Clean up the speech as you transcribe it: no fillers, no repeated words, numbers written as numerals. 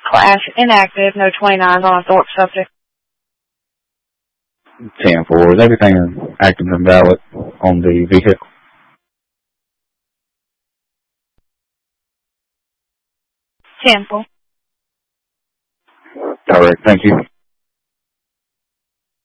Class inactive, no 29s on a Thorpe subject. 10-4. Is everything active and valid on the vehicle? 10-4. All right, thank you.